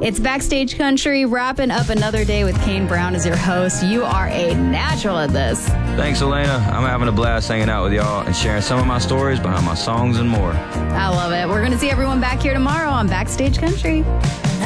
It's Backstage Country, wrapping up another day with Kane Brown as your host. You are a natural at this. Thanks, Elena. I'm having a blast hanging out with y'all and sharing some of my stories behind my songs and more. I love it. We're going to see everyone back here tomorrow on Backstage Country.